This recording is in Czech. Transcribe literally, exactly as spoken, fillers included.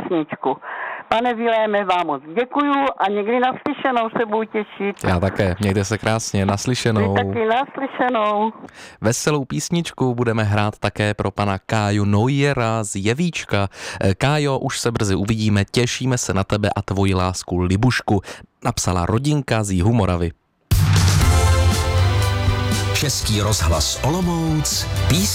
písničku. Pane Viléme, vám moc děkuju a někdy naslyšenou se budu těšit. Já také, mějte se krásně, naslyšenou. Vy taky naslyšenou. Veselou písničku budeme hrát také pro pana Káju Neujera z Jevíčka. Kájo, už se brzy uvidíme, těšíme se na tebe a tvoji lásku Libušku, napsala rodinka z Jihu Moravy. Český rozhlas Olomouc, písnička.